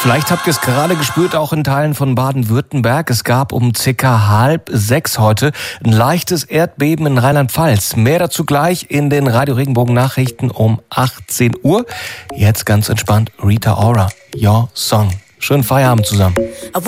Vielleicht habt ihr es gerade gespürt, auch in Teilen von Baden-Württemberg. Es gab um circa 5:30 heute ein leichtes Erdbeben in Rheinland-Pfalz. Mehr dazu gleich in den Radio Regenbogen Nachrichten um 18 Uhr. Jetzt ganz entspannt Rita Ora, Your Song. Schönen Feierabend zusammen.